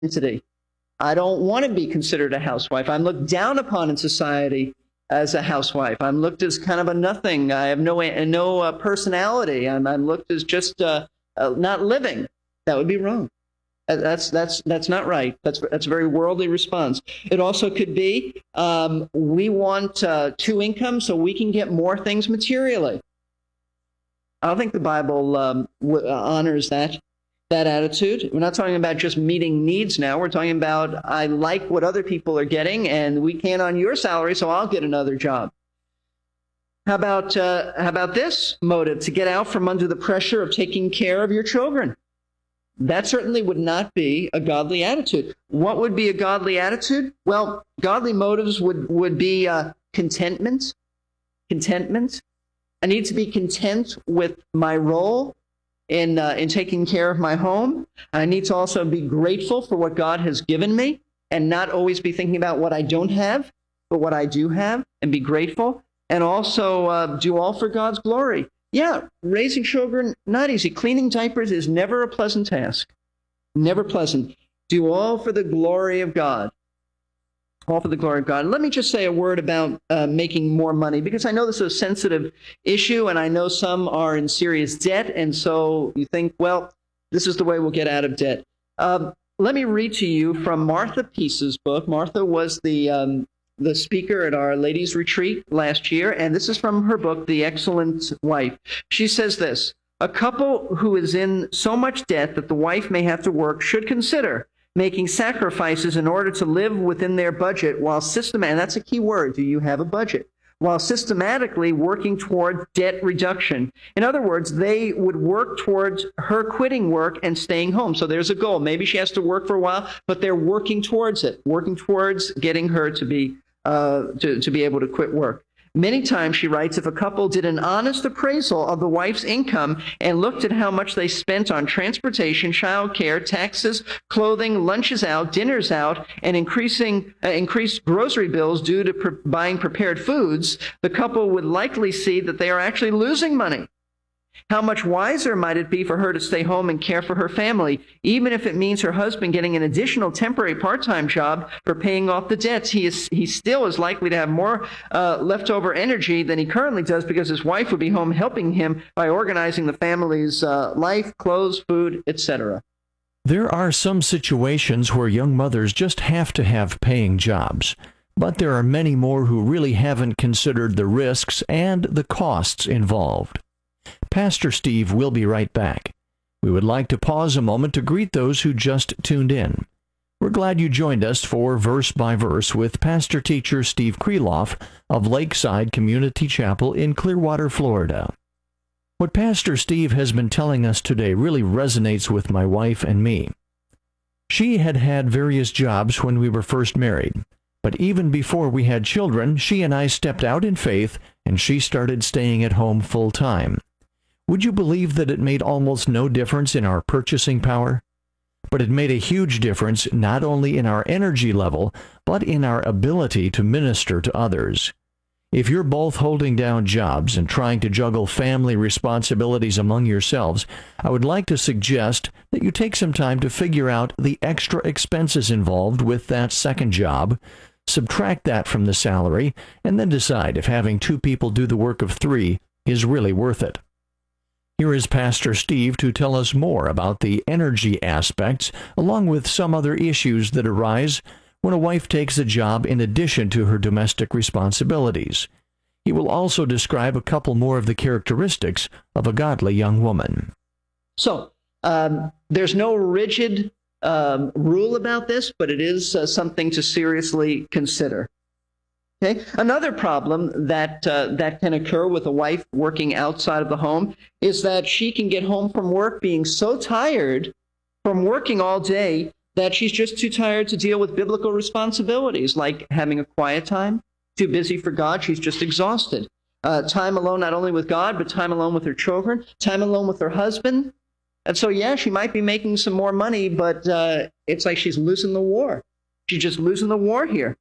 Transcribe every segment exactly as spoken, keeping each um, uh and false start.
identity. I don't want to be considered a housewife. I'm looked down upon in society as a housewife. I'm looked as kind of a nothing. I have no no uh, personality. I'm, I'm looked as just uh, uh, not living. That would be wrong. That's that's that's not right. That's that's a very worldly response. It also could be um, we want uh, two incomes so we can get more things materially. I don't think the Bible um, w- honors that that attitude. We're not talking about just meeting needs now. We're talking about I like what other people are getting, and we can't on your salary, so I'll get another job. How about uh, how about this motive, to get out from under the pressure of taking care of your children? That certainly would not be a godly attitude. What would be a godly attitude? Well, godly motives would, would be uh, contentment. Contentment. I need to be content with my role in uh, in taking care of my home. I need to also be grateful for what God has given me and not always be thinking about what I don't have, but what I do have, and be grateful. And also uh, do all for God's glory. Yeah, raising children, not easy. Cleaning diapers is never a pleasant task. Never pleasant. Do all for the glory of God. All for the glory of God. Let me just say a word about uh, making more money, because I know this is a sensitive issue, and I know some are in serious debt, and so you think, well, this is the way we'll get out of debt. Um, let me read to you from Martha Peace's book. Martha was the um, the speaker at our ladies' retreat last year, and this is from her book, The Excellent Wife. She says this: a couple who is in so much debt that the wife may have to work should consider making sacrifices in order to live within their budget while system, and that's a key word, do you have a budget? While systematically working toward debt reduction. In other words, they would work towards her quitting work and staying home. So there's a goal. Maybe she has to work for a while, but they're working towards it, working towards getting her to be uh, to, to be able to quit work. Many times, she writes, if a couple did an honest appraisal of the wife's income and looked at how much they spent on transportation, child care, taxes, clothing, lunches out, dinners out, and increasing uh, increased grocery bills due to pre- buying prepared foods, the couple would likely see that they are actually losing money. How much wiser might it be for her to stay home and care for her family, even if it means her husband getting an additional temporary part-time job for paying off the debts? He is he still is likely to have more uh, leftover energy than he currently does, because his wife would be home helping him by organizing the family's uh, life, clothes, food, et cetera. There are some situations where young mothers just have to have paying jobs, but there are many more who really haven't considered the risks and the costs involved. Pastor Steve will be right back. We would like to pause a moment to greet those who just tuned in. We're glad you joined us for Verse by Verse with Pastor Teacher Steve Kreloff of Lakeside Community Chapel in Clearwater, Florida. What Pastor Steve has been telling us today really resonates with my wife and me. She had had various jobs when we were first married, but even before we had children, she and I stepped out in faith, and she started staying at home full time. Would you believe that it made almost no difference in our purchasing power? But it made a huge difference not only in our energy level, but in our ability to minister to others. If you're both holding down jobs and trying to juggle family responsibilities among yourselves, I would like to suggest that you take some time to figure out the extra expenses involved with that second job, subtract that from the salary, and then decide if having two people do the work of three is really worth it. Here is Pastor Steve to tell us more about the energy aspects, along with some other issues that arise when a wife takes a job in addition to her domestic responsibilities. He will also describe a couple more of the characteristics of a godly young woman. So, um, there's no rigid um, rule about this, but it is uh, something to seriously consider. Okay. Another problem that uh, that can occur with a wife working outside of the home is that she can get home from work being so tired from working all day that she's just too tired to deal with biblical responsibilities, like having a quiet time, too busy for God, she's just exhausted. Uh, time alone not only with God, but time alone with her children, time alone with her husband. And so, yeah, she might be making some more money, but uh, it's like she's losing the war. She's just losing the war here.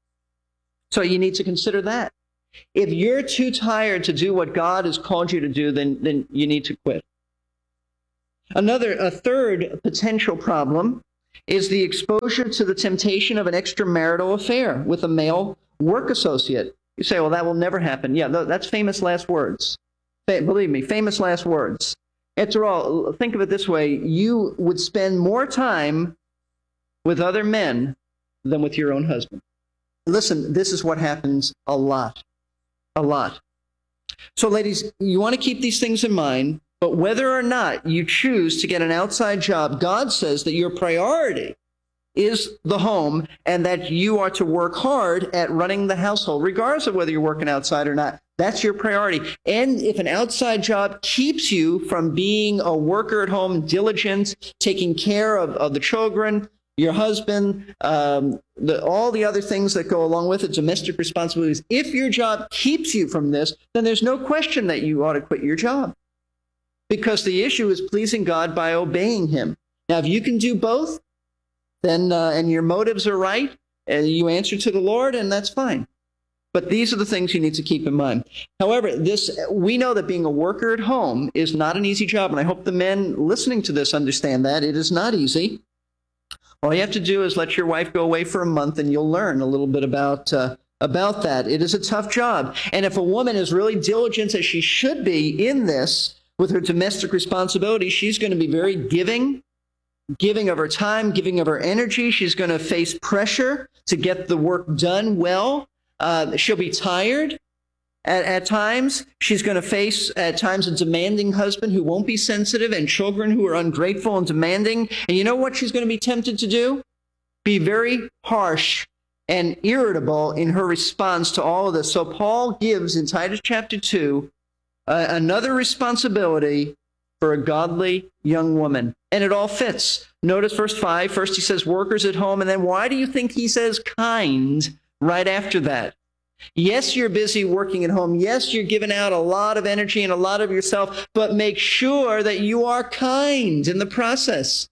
So you need to consider that. If you're too tired to do what God has called you to do, then, then you need to quit. Another, a third potential problem is the exposure to the temptation of an extramarital affair with a male work associate. You say, well, that will never happen. Yeah, that's famous last words. Believe me, famous last words. After all, think of it this way. You would spend more time with other men than with your own husband. Listen, this is what happens a lot. A lot. So, ladies, you want to keep these things in mind, but whether or not you choose to get an outside job, God says that your priority is the home and that you are to work hard at running the household, regardless of whether you're working outside or not. That's your priority. And if an outside job keeps you from being a worker at home, diligent, taking care of, of the children, your husband, um, the, all the other things that go along with it, domestic responsibilities, if your job keeps you from this, then there's no question that you ought to quit your job. Because the issue is pleasing God by obeying him. Now, if you can do both, then uh, and your motives are right, and you answer to the Lord, and that's fine. But these are the things you need to keep in mind. However, this we know that being a worker at home is not an easy job, and I hope the men listening to this understand that. It is not easy. All you have to do is let your wife go away for a month, and you'll learn a little bit about uh, about that. It is a tough job. And if a woman is really diligent, as she should be in this, with her domestic responsibility, she's going to be very giving, giving of her time, giving of her energy. She's going to face pressure to get the work done well. Uh, she'll be tired at, at times. She's going to face at times a demanding husband who won't be sensitive and children who are ungrateful and demanding. And you know what she's going to be tempted to do? Be very harsh and irritable in her response to all of this. So Paul gives in Titus chapter two uh, another responsibility for a godly young woman. And it all fits. Notice verse five. First he says workers at home. And then why do you think he says kind right after that? Yes, you're busy working at home. Yes, you're giving out a lot of energy and a lot of yourself, but make sure that you are kind in the process.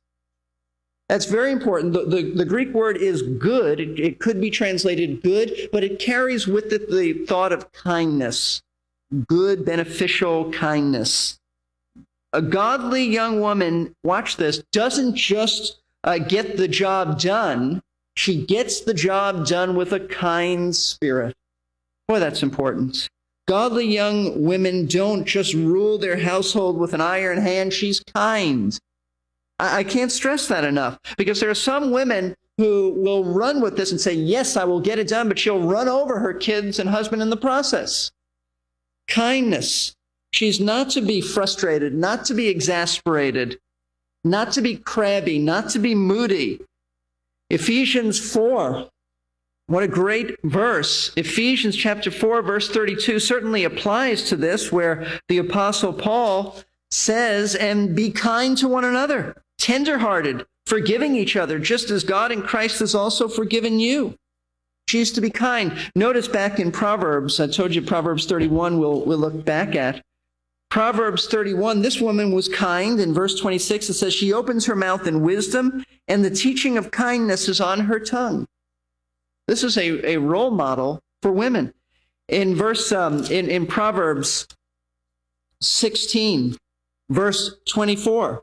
That's very important. The, the, the Greek word is good. It, it could be translated good, but it carries with it the thought of kindness. Good, beneficial kindness. A godly young woman, watch this, doesn't just uh, get the job done. She gets the job done with a kind spirit. Boy, that's important. Godly young women don't just rule their household with an iron hand. She's kind. I, I can't stress that enough, because there are some women who will run with this and say, yes, I will get it done, but she'll run over her kids and husband in the process. Kindness. She's not to be frustrated, not to be exasperated, not to be crabby, not to be moody. Ephesians four, what a great verse. Ephesians chapter four, verse thirty-two certainly applies to this, where the Apostle Paul says, and be kind to one another, tenderhearted, forgiving each other, just as God in Christ has also forgiven you. She's to be kind. Notice back in Proverbs, I told you Proverbs thirty-one we'll, we'll look back at. Proverbs thirty-one, this woman was kind. In verse twenty-six, it says, she opens her mouth in wisdom, and the teaching of kindness is on her tongue. This is a, a role model for women. In verse um, in, in Proverbs sixteen, verse twenty-four,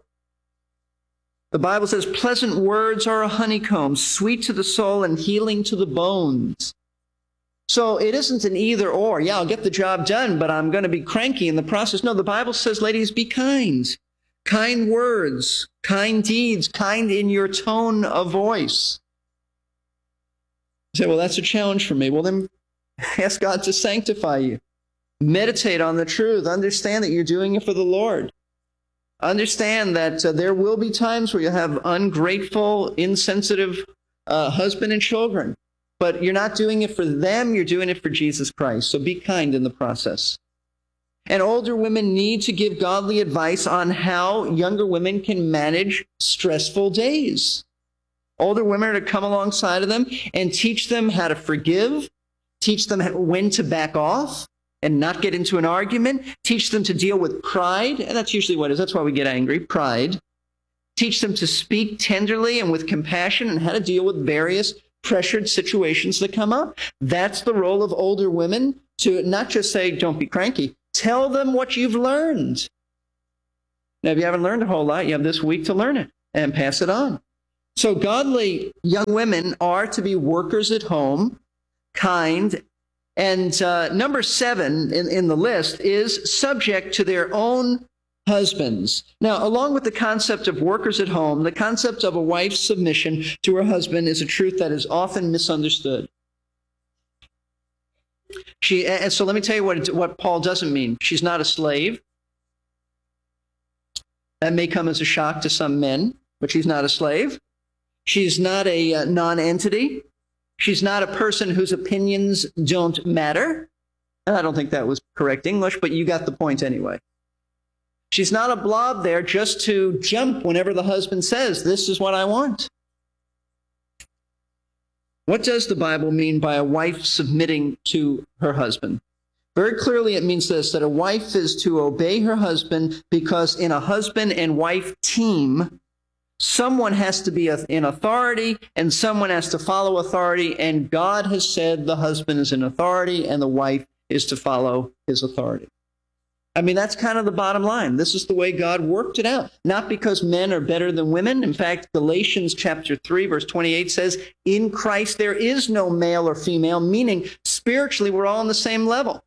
the Bible says, pleasant words are a honeycomb, sweet to the soul and healing to the bones. So it isn't an either or. Yeah, I'll get the job done, but I'm going to be cranky in the process. No, the Bible says, ladies, be kind. Kind words, kind deeds, kind in your tone of voice. You say, well, that's a challenge for me. Well, then ask God to sanctify you. Meditate on the truth. Understand that you're doing it for the Lord. Understand that uh, there will be times where you'll have ungrateful, insensitive uh, husband and children. But you're not doing it for them, you're doing it for Jesus Christ. So be kind in the process. And older women need to give godly advice on how younger women can manage stressful days. Older women are to come alongside of them and teach them how to forgive, teach them when to back off and not get into an argument, teach them to deal with pride, and that's usually what it is. That's why we get angry, pride. Teach them to speak tenderly and with compassion and how to deal with various pressured situations that come up. That's the role of older women, to not just say, don't be cranky. Tell them what you've learned. Now, if you haven't learned a whole lot, you have this week to learn it and pass it on. So godly young women are to be workers at home, kind, and uh, number seven in, in the list is subject to their own husbands. Now, along with the concept of workers at home, the concept of a wife's submission to her husband is a truth that is often misunderstood. She, and so let me tell you what, what Paul doesn't mean. She's not a slave. That may come as a shock to some men, but she's not a slave. She's not a uh, non-entity. She's not a person whose opinions don't matter. And I don't think that was correct English, but you got the point anyway. She's not a blob there just to jump whenever the husband says, this is what I want. What does the Bible mean by a wife submitting to her husband? Very clearly it means this, that a wife is to obey her husband because in a husband and wife team, someone has to be in authority and someone has to follow authority, and God has said the husband is in authority and the wife is to follow his authority. I mean, that's kind of the bottom line. This is the way God worked it out. Not because men are better than women. In fact, Galatians chapter three, verse twenty-eight says, in Christ there is no male or female, meaning spiritually we're all on the same level.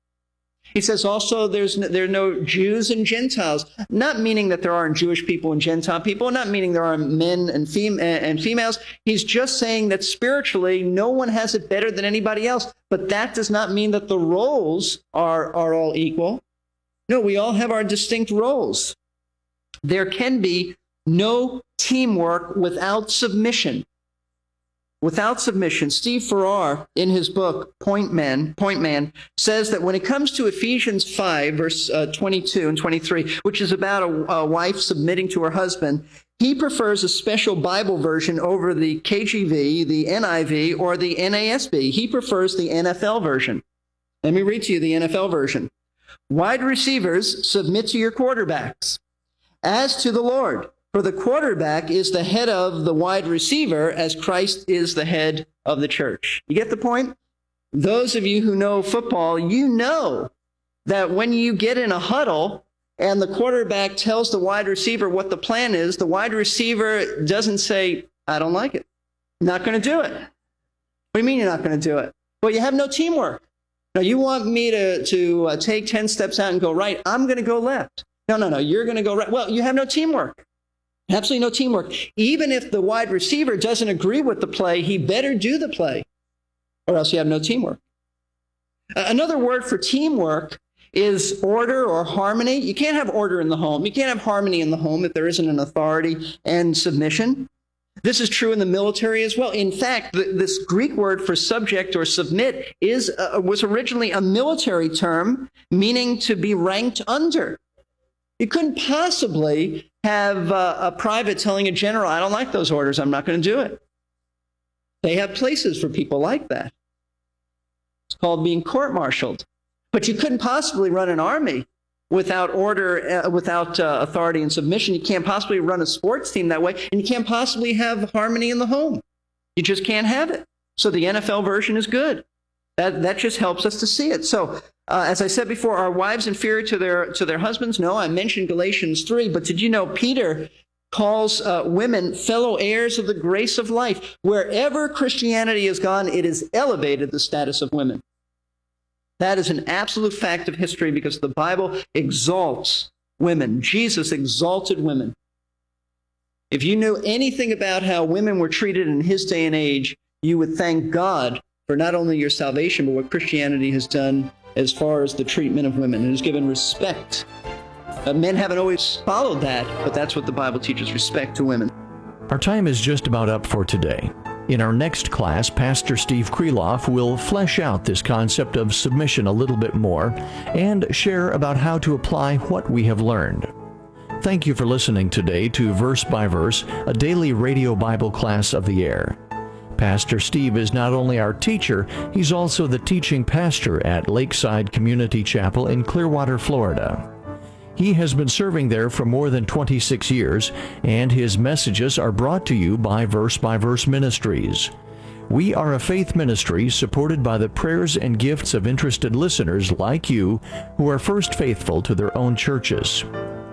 He says also there's no, there are no Jews and Gentiles, not meaning that there aren't Jewish people and Gentile people, not meaning there are men and, fem- and females. He's just saying that spiritually no one has it better than anybody else. But that does not mean that the roles are, are all equal. No, we all have our distinct roles. There can be no teamwork without submission. Without submission. Steve Farrar, in his book, Point Man, Point Man, says that when it comes to Ephesians five, verse uh, twenty-two and twenty-three, which is about a, a wife submitting to her husband, he prefers a special Bible version over the K J V, the N I V, or the N A S B. He prefers the N F L version. Let me read to you the N F L version. Wide receivers, submit to your quarterbacks. As to the Lord, for the quarterback is the head of the wide receiver, as Christ is the head of the church. You get the point? Those of you who know football, you know that when you get in a huddle and the quarterback tells the wide receiver what the plan is, the wide receiver doesn't say, I don't like it. I'm not going to do it. What do you mean you're not going to do it? Well, you have no teamwork. Now, you want me to, to uh, take ten steps out and go right. I'm going to go left. No, no, no, you're going to go right. Well, you have no teamwork. Absolutely no teamwork. Even if the wide receiver doesn't agree with the play, he better do the play, or else you have no teamwork. Uh, another word for teamwork is order or harmony. You can't have order in the home. You can't have harmony in the home if there isn't an authority and submission. This is true in the military as well. In fact, th- this Greek word for subject or submit is uh, was originally a military term meaning to be ranked under. You couldn't possibly have uh, a private telling a general, I don't like those orders, I'm not going to do it. They have places for people like that. It's called being court-martialed. But you couldn't possibly run an army without order, uh, without uh, authority and submission. You can't possibly run a sports team that way, and you can't possibly have harmony in the home. You just can't have it. So the N F L version is good. That that just helps us to see it. So uh, as I said before, are wives inferior to their to their husbands? No, I mentioned Galatians three, but did you know Peter calls uh, women fellow heirs of the grace of life? Wherever Christianity has gone, it has elevated the status of women. That is an absolute fact of history because the Bible exalts women. Jesus exalted women. If you knew anything about how women were treated in his day and age, you would thank God for not only your salvation, but what Christianity has done as far as the treatment of women. It has given respect. Uh, men haven't always followed that, but that's what the Bible teaches, respect to women. Our time is just about up for today. In our next class, Pastor Steve Kreloff will flesh out this concept of submission a little bit more and share about how to apply what we have learned. Thank you for listening today to Verse by Verse, a daily radio Bible class of the air. Pastor Steve is not only our teacher, he's also the teaching pastor at Lakeside Community Chapel in Clearwater, Florida. He has been serving there for more than twenty-six years, and his messages are brought to you by Verse by Verse Ministries. We are a faith ministry supported by the prayers and gifts of interested listeners like you who are first faithful to their own churches.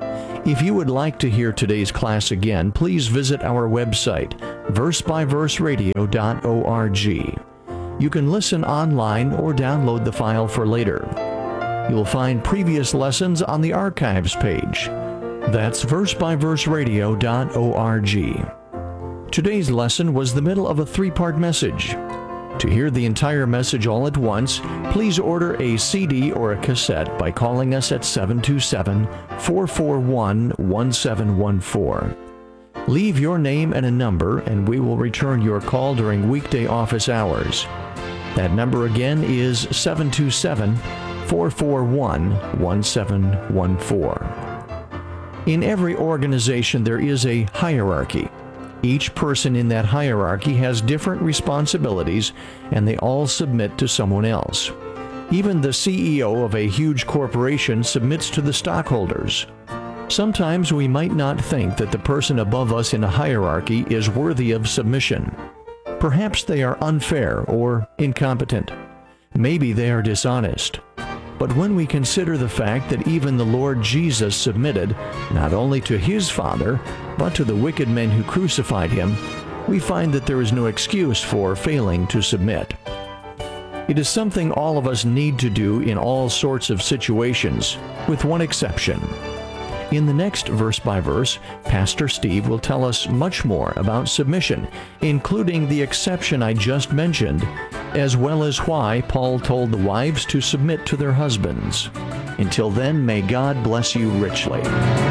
If you would like to hear today's class again, please visit our website, verse by verse radio dot org. You can listen online or download the file for later. You'll find previous lessons on the archives page. That's verse by verse radio dot org. Today's lesson was the middle of a three-part message. To hear the entire message all at once, please order a C D or a cassette by calling us at seven two seven, four four one, one seven one four. Leave your name and a number, and we will return your call during weekday office hours. That number again is seven two seven, four four one, one seven one four. In every organization, there is a hierarchy. Each person in that hierarchy has different responsibilities, and they all submit to someone else. Even the C E O of a huge corporation submits to the stockholders. Sometimes we might not think that the person above us in a hierarchy is worthy of submission. Perhaps they are unfair or incompetent. Maybe they are dishonest. But when we consider the fact that even the Lord Jesus submitted not only to his Father, but to the wicked men who crucified him, we find that there is no excuse for failing to submit. It is something all of us need to do in all sorts of situations, with one exception. In the next verse by verse, Pastor Steve will tell us much more about submission, including the exception I just mentioned, as well as why Paul told the wives to submit to their husbands. Until then, may God bless you richly.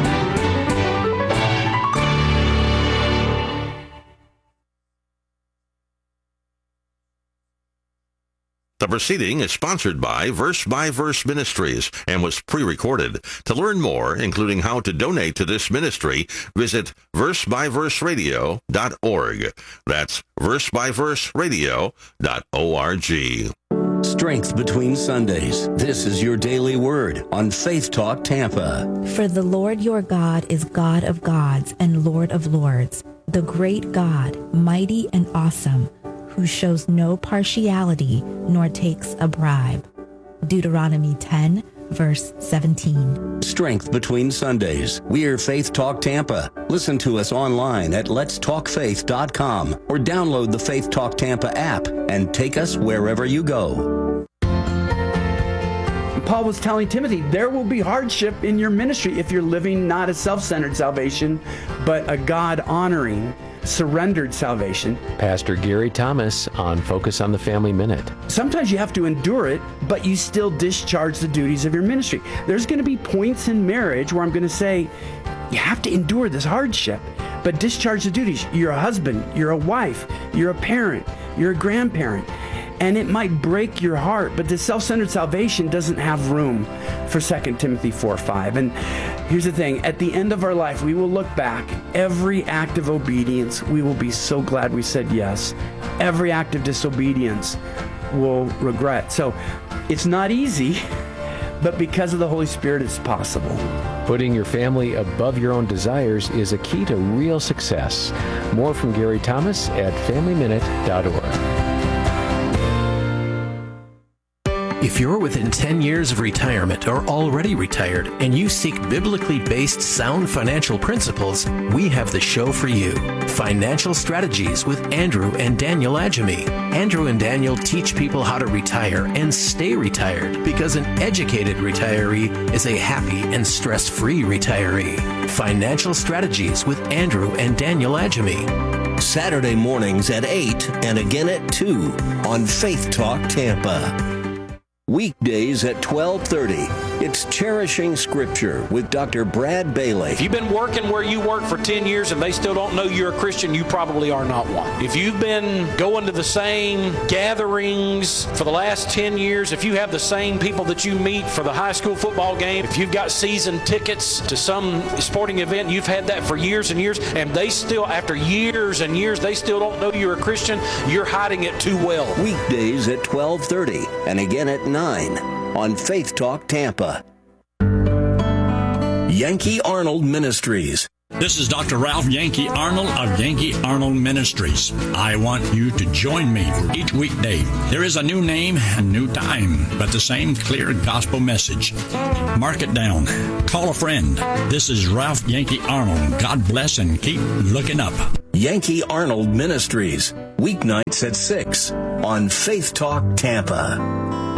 The proceeding is sponsored by Verse by Verse Ministries and was pre-recorded. To learn more, including how to donate to this ministry, visit verse by verse radio dot org. That's verse by verse radio dot org. Strength between Sundays. This is your daily word on Faith Talk Tampa. For the Lord your God is God of gods and Lord of lords, the great God, mighty and awesome, who shows no partiality nor takes a bribe. Deuteronomy ten, verse seventeen. Strength between Sundays. We're Faith Talk Tampa. Listen to us online at lets talk faith dot com or download the Faith Talk Tampa app and take us wherever you go. Paul was telling Timothy, there will be hardship in your ministry if you're living not a self-centered salvation, but a God-honoring, surrendered salvation. Pastor Gary Thomas on Focus on the Family Minute. Sometimes you have to endure it, but you still discharge the duties of your ministry. There's going to be points in marriage where I'm going to say, you have to endure this hardship, but discharge the duties. You're a husband, you're a wife, you're a parent, you're a grandparent. And it might break your heart, but the self-centered salvation doesn't have room for Second Timothy four five. And here's the thing, at the end of our life, we will look back. Every act of obedience, we will be so glad we said yes. Every act of disobedience, we'll regret. So it's not easy, but because of the Holy Spirit, it's possible. Putting your family above your own desires is a key to real success. More from Gary Thomas at family minute dot org. If you're within ten years of retirement or already retired and you seek biblically based sound financial principles, we have the show for you. Financial Strategies with Andrew and Daniel Adjemi. Andrew and Daniel teach people how to retire and stay retired because an educated retiree is a happy and stress-free retiree. Financial Strategies with Andrew and Daniel Adjemi. Saturday mornings at eight and again at two on Faith Talk Tampa. Weekdays at twelve thirty, it's Cherishing Scripture with Doctor Brad Bailey. If you've been working where you work for ten years and they still don't know you're a Christian, you probably are not one. If you've been going to the same gatherings for the last ten years, if you have the same people that you meet for the high school football game, if you've got season tickets to some sporting event, you've had that for years and years, and they still, after years and years, they still don't know you're a Christian, you're hiding it too well. Weekdays at twelve thirty and again at nine on Faith Talk Tampa. Yankee Arnold Ministries. This is Doctor Ralph Yankee Arnold of Yankee Arnold Ministries. I want you to join me for each weekday. There is a new name and new time, but the same clear gospel message. Mark it down. Call a friend. This is Ralph Yankee Arnold. God bless and keep looking up. Yankee Arnold Ministries, weeknights at six on Faith Talk Tampa.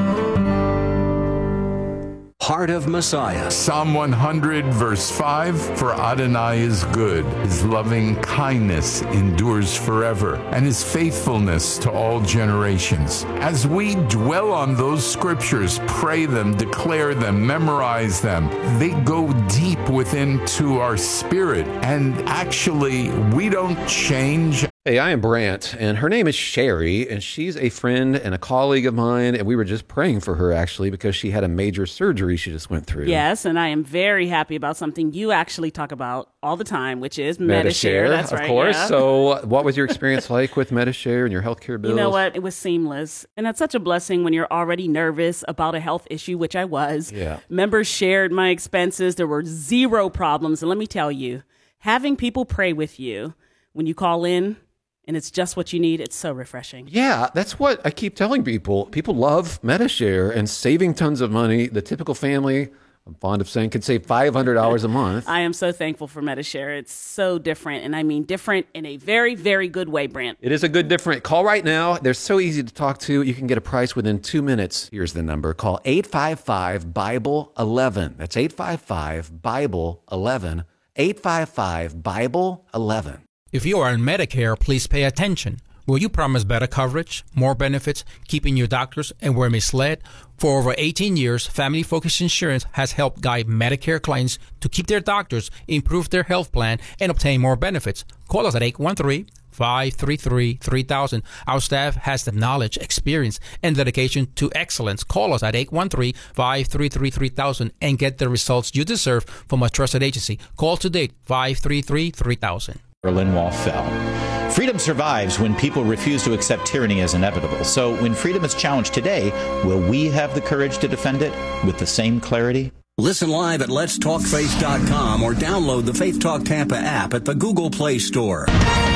Heart of Messiah. Psalm one hundred, verse five, for Adonai is good. His loving kindness endures forever, and his faithfulness to all generations. As we dwell on those scriptures, pray them, declare them, memorize them, they go deep within to our spirit, and actually, we don't change. Hey, I am Brant, and her name is Sherry, and she's a friend and a colleague of mine, and we were just praying for her, actually, because she had a major surgery she just went through. Yes, and I am very happy about something you actually talk about all the time, which is Medi-Share. That's of right, course. yeah. So what was your experience like with Medi-Share and your healthcare bills? You know what? It was seamless, and it's such a blessing when you're already nervous about a health issue, which I was. Yeah. Members shared my expenses. There were zero problems, and let me tell you, having people pray with you when you call in, and it's just what you need, it's so refreshing. Yeah, that's what I keep telling people. People love Medi-Share and saving tons of money. The typical family, I'm fond of saying, could save five hundred dollars a month. I am so thankful for Medi-Share. It's so different, and I mean different in a very, very good way, Brant. It is a good different. Call right now. They're so easy to talk to. You can get a price within two minutes. Here's the number. Call eight five five, Bible eleven. That's eight five five, Bible eleven. eight five five, Bible eleven. If you are on Medicare, please pay attention. Will you promise better coverage, more benefits, keeping your doctors, and were misled? For over eighteen years, Family Focus Insurance has helped guide Medicare clients to keep their doctors, improve their health plan, and obtain more benefits. Call us at eight one three, five three three, three thousand. Our staff has the knowledge, experience, and dedication to excellence. Call us at eight one three, five three three, three thousand and get the results you deserve from a trusted agency. Call today, five three three, three thousand. Berlin Wall fell. Freedom survives when people refuse to accept tyranny as inevitable. So when freedom is challenged today, will we have the courage to defend it with the same clarity? Listen live at lets talk faith dot com or download the Faith Talk Tampa app at the Google Play Store.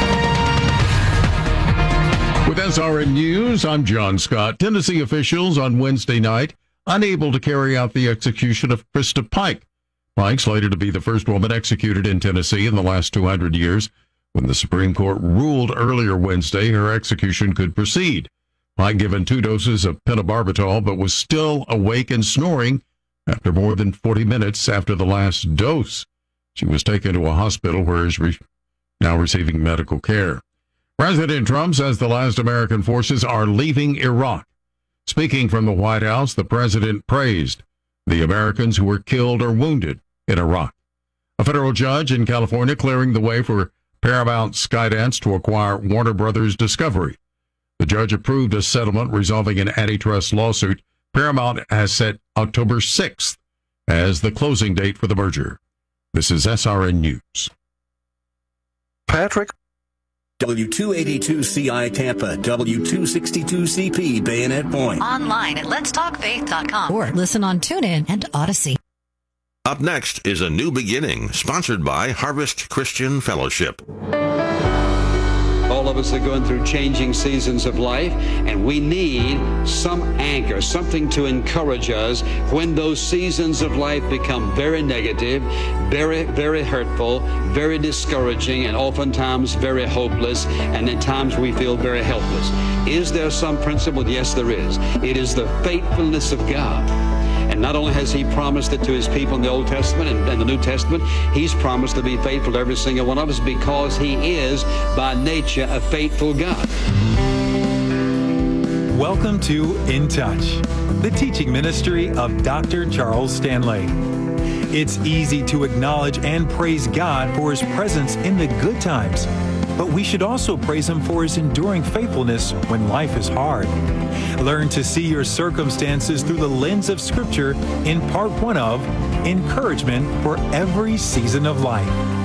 With S R N News, I'm John Scott. Tennessee officials on Wednesday night unable to carry out the execution of Krista Pike. Pike, slated to be the first woman executed in Tennessee in the last two hundred years, when the Supreme Court ruled earlier Wednesday her execution could proceed. Pike given two doses of pentobarbital, but was still awake and snoring after more than forty minutes after the last dose. She was taken to a hospital where is re- now receiving medical care. President Trump says the last American forces are leaving Iraq. Speaking from the White House, the president praised the Americans who were killed or wounded in Iraq. A federal judge in California clearing the way for Paramount Skydance to acquire Warner Brothers Discovery. The judge approved a settlement resolving an antitrust lawsuit. Paramount has set October sixth as the closing date for the merger. This is S R N News. Patrick. W two eighty-two C I Tampa, W two sixty-two C P Bayonet Point. Online at lets talk faith dot com or listen on TuneIn and Odyssey. Up next is A New Beginning, sponsored by Harvest Christian Fellowship. All of us are going through changing seasons of life, and we need some anchor, something to encourage us when those seasons of life become very negative, very, very hurtful, very discouraging, and oftentimes very hopeless, and at times we feel very helpless. Is there some principle? Yes, there is. It is the faithfulness of God. And not only has he promised it to his people in the Old Testament and, and the New Testament, he's promised to be faithful to every single one of us because he is, by nature, a faithful God. Welcome to In Touch, the teaching ministry of Doctor Charles Stanley. It's easy to acknowledge and praise God for his presence in the good times, but we should also praise him for his enduring faithfulness when life is hard. Learn to see your circumstances through the lens of Scripture in part one of Encouragement for Every Season of Life.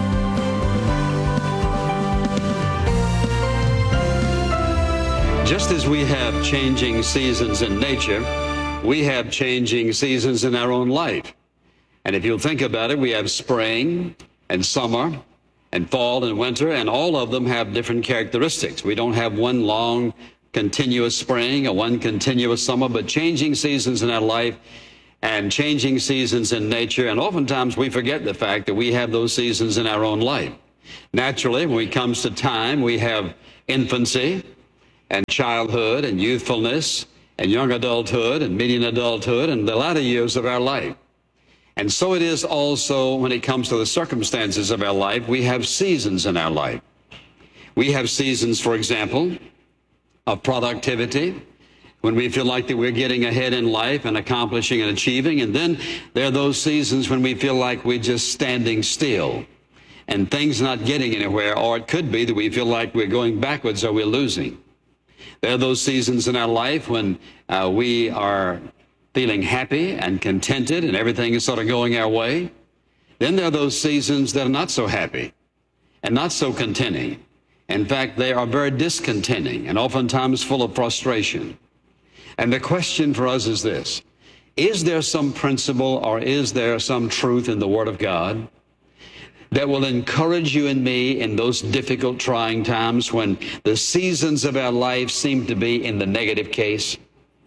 Just as we have changing seasons in nature, we have changing seasons in our own life. And if you'll think about it, we have spring and summer and fall and winter, and all of them have different characteristics. We don't have one long, continuous spring or one continuous summer, but changing seasons in our life and changing seasons in nature. And oftentimes we forget the fact that we have those seasons in our own life. Naturally, when it comes to time, we have infancy and childhood and youthfulness and young adulthood and medium adulthood and the latter years of our life. And so it is also when it comes to the circumstances of our life. We have seasons in our life. We have seasons, for example, of productivity, when we feel like that we're getting ahead in life and accomplishing and achieving. And then there are those seasons when we feel like we're just standing still and things not getting anywhere, or it could be that we feel like we're going backwards or we're losing. There are those seasons in our life when uh, we are feeling happy and contented and everything is sort of going our way. Then there are those seasons that are not so happy and not so contenting. In fact, they are very discontenting and oftentimes full of frustration. And the question for us is this: is there some principle or is there some truth in the Word of God that will encourage you and me in those difficult, trying times when the seasons of our life seem to be in the negative case?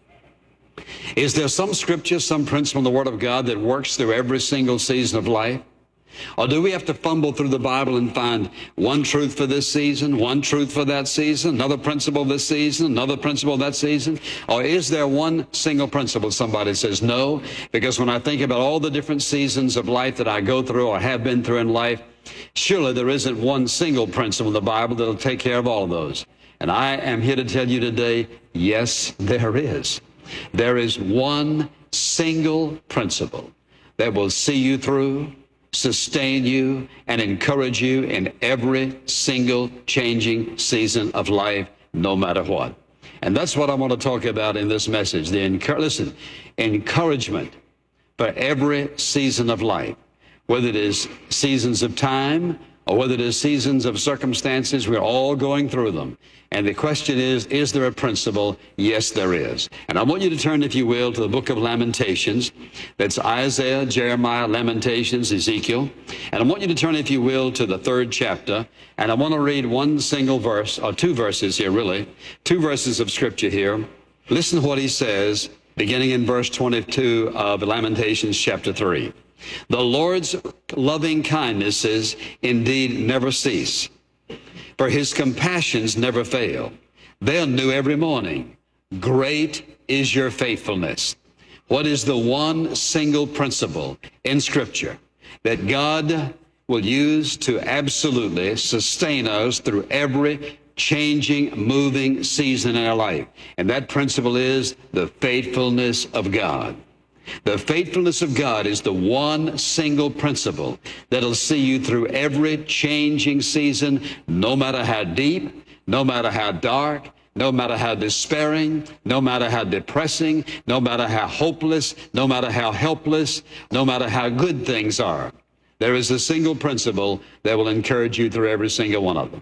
Is there some scripture, some principle in the Word of God that works through every single season of life? Or do we have to fumble through the Bible and find one truth for this season, one truth for that season, another principle this season, another principle that season? Or is there one single principle? Somebody says no, because when I think about all the different seasons of life that I go through or have been through in life, surely there isn't one single principle in the Bible that'll take care of all of those. And I am here to tell you today, yes, there is. There is one single principle that will see you through, sustain you, and encourage you in every single changing season of life, no matter what. And that's what I want to talk about in this message. The encour- listen, encouragement for every season of life, whether it is seasons of time or whether it is seasons of circumstances, we're all going through them. And the question is, is there a principle? Yes, there is. And I want you to turn, if you will, to the book of Lamentations. That's Isaiah, Jeremiah, Lamentations, Ezekiel. And I want you to turn, if you will, to the third chapter. And I want to read one single verse, or two verses here, really. Two verses of scripture here. Listen to what he says, beginning in verse twenty-two of Lamentations chapter three. The Lord's loving kindnesses indeed never cease, for his compassions never fail. They are new every morning. Great is your faithfulness. What is the one single principle in Scripture that God will use to absolutely sustain us through every changing, moving season in our life? And that principle is the faithfulness of God. The faithfulness of God is the one single principle that'll see you through every changing season, no matter how deep, no matter how dark, no matter how despairing, no matter how depressing, no matter how hopeless, no matter how helpless, no matter how good things are. There is a single principle that will encourage you through every single one of them.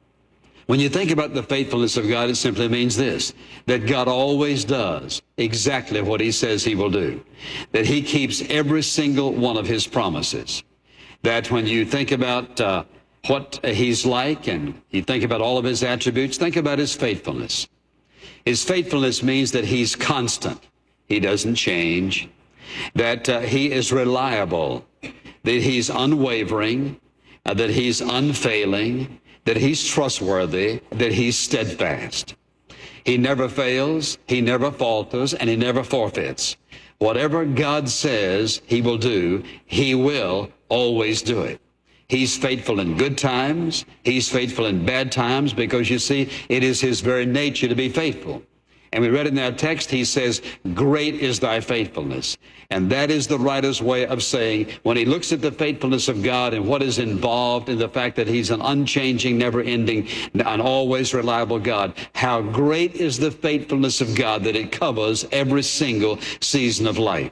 When you think about the faithfulness of God, it simply means this, that God always does exactly what he says he will do, that he keeps every single one of his promises, that when you think about uh, what he's like and you think about all of his attributes, think about his faithfulness. His faithfulness means that he's constant. He doesn't change, that uh, he is reliable, that he's unwavering, uh, that he's unfailing, that he's trustworthy, that he's steadfast. He never fails, he never falters, and he never forfeits. Whatever God says he will do, he will always do it. He's faithful in good times, he's faithful in bad times, because you see, it is his very nature to be faithful. And we read in that text, he says, great is thy faithfulness. And that is the writer's way of saying, when he looks at the faithfulness of God and what is involved in the fact that he's an unchanging, never-ending, and always reliable God, how great is the faithfulness of God that it covers every single season of life.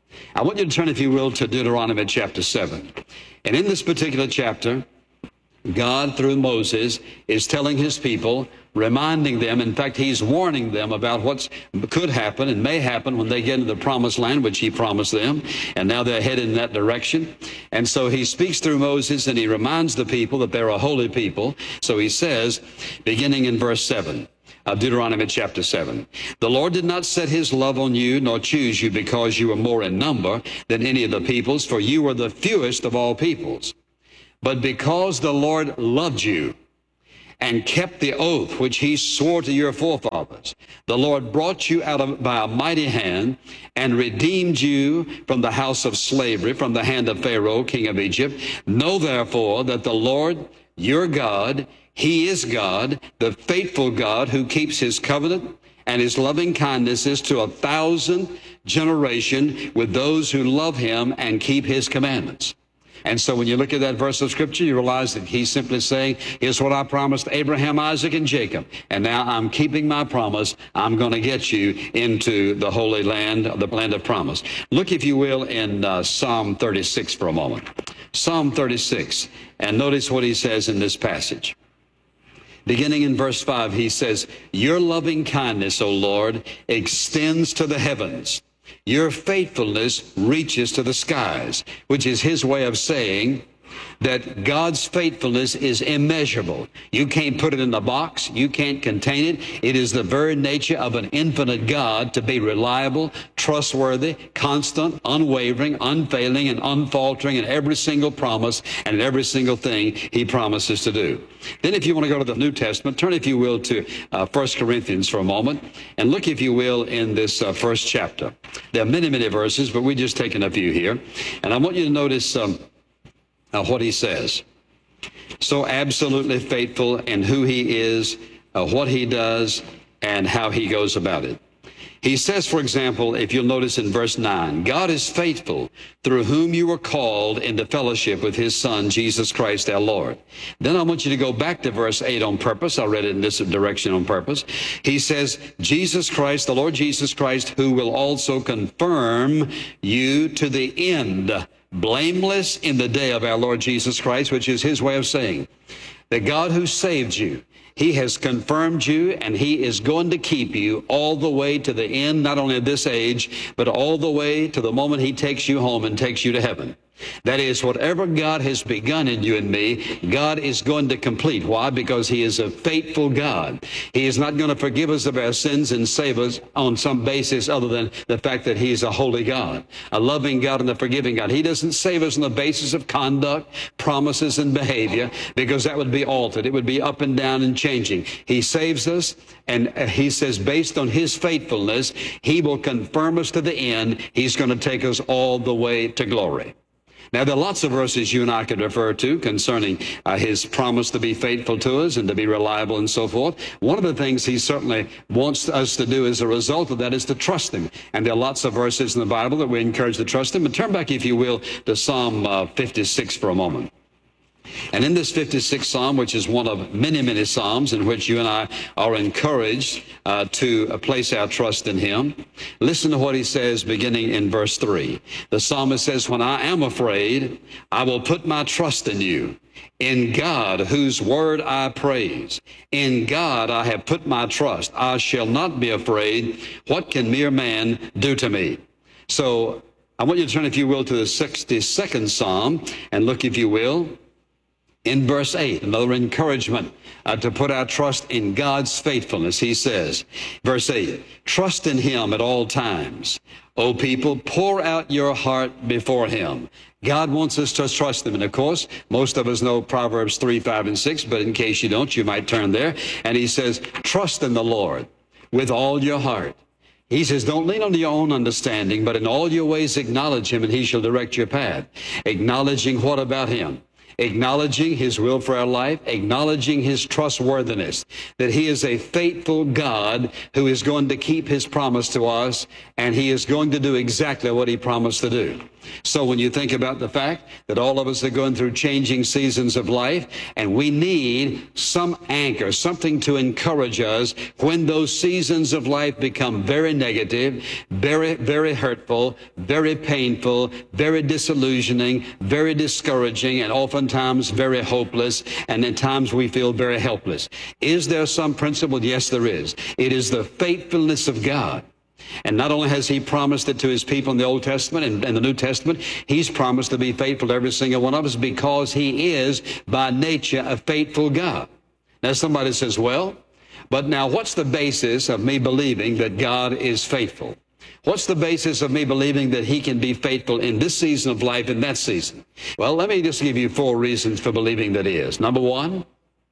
I want you to turn, if you will, to Deuteronomy chapter seven. And in this particular chapter, God, through Moses, is telling his people reminding them. In fact, he's warning them about what could happen and may happen when they get into the promised land, which he promised them. And now they're headed in that direction. And so he speaks through Moses, and he reminds the people that they're a holy people. So he says, beginning in verse seven, of Deuteronomy chapter seven. The Lord did not set his love on you, nor choose you because you were more in number than any of the peoples, for you were the fewest of all peoples. But because the Lord loved you and kept the oath which he swore to your forefathers, the Lord brought you out of, by a mighty hand and redeemed you from the house of slavery, from the hand of Pharaoh, king of Egypt. Know therefore that the Lord your God, he is God, the faithful God who keeps his covenant and his loving kindnesses to a thousand generations with those who love him and keep his commandments. And so when you look at that verse of Scripture, you realize that he's simply saying, here's what I promised Abraham, Isaac, and Jacob. And now I'm keeping my promise. I'm going to get you into the Holy Land, the land of promise. Look, if you will, in uh, Psalm thirty-six for a moment. Psalm thirty-six. And notice what he says in this passage. Beginning in verse five, he says, your loving kindness, O Lord, extends to the heavens. Your faithfulness reaches to the skies, which is his way of saying that God's faithfulness is immeasurable. You can't put it in a box. You can't contain it. It is the very nature of an infinite God to be reliable, trustworthy, constant, unwavering, unfailing, and unfaltering in every single promise and in every single thing he promises to do. Then if you want to go to the New Testament, turn, if you will, to uh, First Corinthians for a moment, and look, if you will, in this uh, first chapter. There are many, many verses, but we're just taking a few here. And I want you to notice um, uh, what he says. So absolutely faithful in who he is, uh, what he does, and how he goes about it. He says, for example, if you'll notice in verse nine, God is faithful, through whom you were called into fellowship with his Son, Jesus Christ our Lord. Then I want you to go back to verse eight on purpose. I read it in this direction on purpose. He says, Jesus Christ, the Lord Jesus Christ, who will also confirm you to the end, blameless in the day of our Lord Jesus Christ, which is his way of saying that God who saved you, he has confirmed you, and he is going to keep you all the way to the end, not only of this age, but all the way to the moment he takes you home and takes you to heaven. That is, whatever God has begun in you and me, God is going to complete. Why? Because he is a faithful God. He is not going to forgive us of our sins and save us on some basis other than the fact that he is a holy God, a loving God and a forgiving God. He doesn't save us on the basis of conduct, promises, and behavior, because that would be altered. It would be up and down and changing. He saves us, and he says, based on his faithfulness, he will confirm us to the end. He's going to take us all the way to glory. Now, there are lots of verses you and I could refer to concerning uh, his promise to be faithful to us and to be reliable and so forth. One of the things he certainly wants us to do as a result of that is to trust him. And there are lots of verses in the Bible that we encourage to trust him. But turn back, if you will, to Psalm uh, fifty-six for a moment. And in this fifty-sixth Psalm, which is one of many, many Psalms in which you and I are encouraged uh, to place our trust in him, listen to what he says beginning in verse three. The psalmist says, when I am afraid, I will put my trust in you. In God, whose word I praise. In God I have put my trust. I shall not be afraid. What can mere man do to me? So I want you to turn, if you will, to the sixty-second Psalm and look, if you will, in verse eight, another encouragement uh, to put our trust in God's faithfulness. He says, verse eight, trust in him at all times. O people, pour out your heart before him. God wants us to trust him. And of course, most of us know Proverbs three, five, and six, but in case you don't, you might turn there. And he says, trust in the Lord with all your heart. He says, don't lean on your own understanding, but in all your ways acknowledge him, and he shall direct your path. Acknowledging what about him? Acknowledging his will for our life, acknowledging his trustworthiness, that he is a faithful God who is going to keep his promise to us, and he is going to do exactly what he promised to do. So when you think about the fact that all of us are going through changing seasons of life, and we need some anchor, something to encourage us when those seasons of life become very negative, very, very hurtful, very painful, very disillusioning, very discouraging, and oftentimes very hopeless, and at times we feel very helpless. Is there some principle? Yes, there is. It is the faithfulness of God. And not only has he promised it to his people in the Old Testament and, and the New Testament, he's promised to be faithful to every single one of us because he is by nature a faithful God. Now somebody says, well, but now what's the basis of me believing that God is faithful? What's the basis of me believing that he can be faithful in this season of life and that season? Well, let me just give you four reasons for believing that he is. Number one,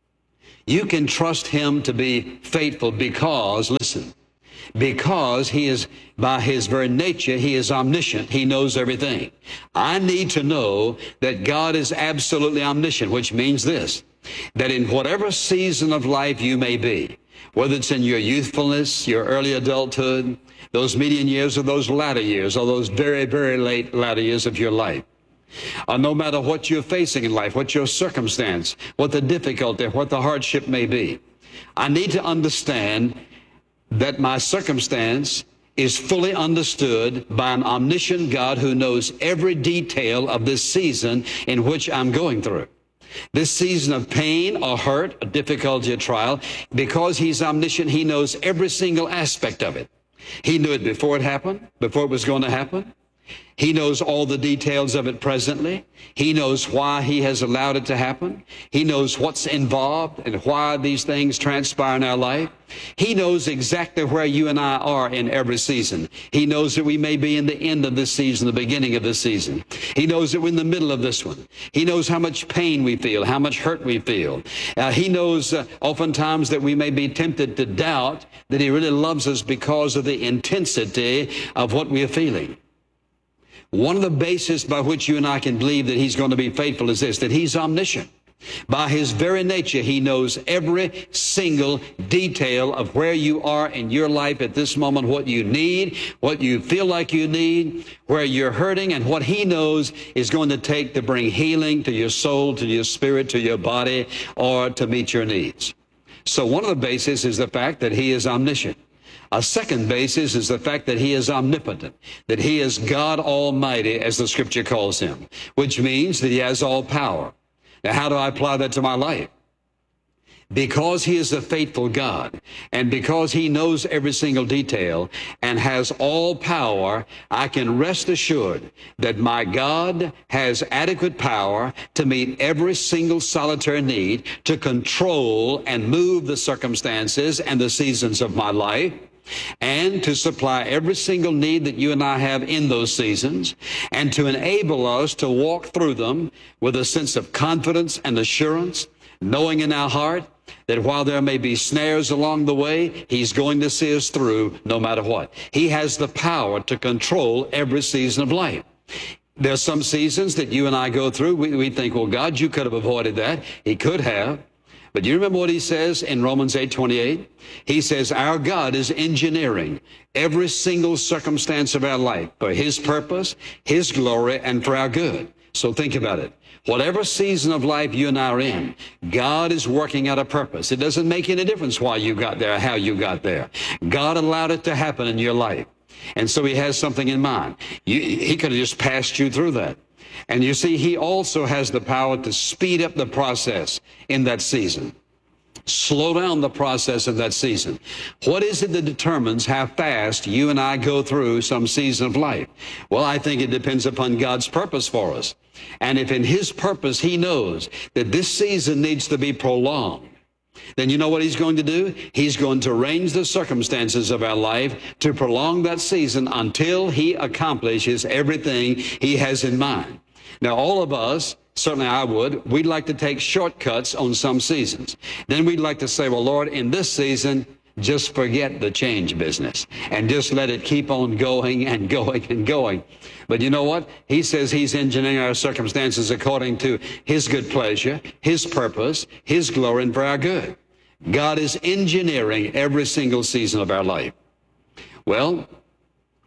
you can trust him to be faithful because, listen, because he is, by his very nature, he is omniscient. He knows everything. I need to know that God is absolutely omniscient, which means this, that in whatever season of life you may be, whether it's in your youthfulness, your early adulthood, those median years or those latter years, or those very, very late latter years of your life, or no matter what you're facing in life, what your circumstance, what the difficulty, what the hardship may be, I need to understand that my circumstance is fully understood by an omniscient God who knows every detail of this season in which I'm going through. This season of pain or hurt, or difficulty or trial, because he's omniscient, he knows every single aspect of it. He knew it before it happened, before it was going to happen. He knows all the details of it presently. He knows why he has allowed it to happen. He knows what's involved and why these things transpire in our life. He knows exactly where you and I are in every season. He knows that we may be in the end of this season, the beginning of this season. He knows that we're in the middle of this one. He knows how much pain we feel, how much hurt we feel. Uh, he knows uh, oftentimes that we may be tempted to doubt that he really loves us because of the intensity of what we are feeling. One of the bases by which you and I can believe that he's going to be faithful is this, that he's omniscient. By his very nature, he knows every single detail of where you are in your life at this moment, what you need, what you feel like you need, where you're hurting, and what he knows is going to take to bring healing to your soul, to your spirit, to your body, or to meet your needs. So one of the bases is the fact that he is omniscient. A second basis is the fact that he is omnipotent, that he is God Almighty, as the scripture calls him, which means that he has all power. Now, how do I apply that to my life? Because he is a faithful God, and because he knows every single detail and has all power, I can rest assured that my God has adequate power to meet every single solitary need, to control and move the circumstances and the seasons of my life, and to supply every single need that you and I have in those seasons, and to enable us to walk through them with a sense of confidence and assurance, knowing in our heart that while there may be snares along the way, he's going to see us through no matter what. He has the power to control every season of life. There's some seasons that you and I go through, we, we think, well, God, you could have avoided that. He could have. But do you remember what he says in Romans eight twenty-eight? He says, our God is engineering every single circumstance of our life for his purpose, his glory, and for our good. So think about it. Whatever season of life you and I are in, God is working out a purpose. It doesn't make any difference why you got there, how you got there. God allowed it to happen in your life. And so he has something in mind. You, he could have just passed you through that. And you see, he also has the power to speed up the process in that season. Slow down the process of that season. What is it that determines how fast you and I go through some season of life? Well, I think it depends upon God's purpose for us. And if in his purpose he knows that this season needs to be prolonged, then you know what he's going to do? He's going to arrange the circumstances of our life to prolong that season until he accomplishes everything he has in mind. Now, all of us, certainly I would, we'd like to take shortcuts on some seasons. Then we'd like to say, well, Lord, in this season, just forget the change business and just let it keep on going and going and going. But you know what? He says he's engineering our circumstances according to his good pleasure, his purpose, his glory, and for our good. God is engineering every single season of our life. Well,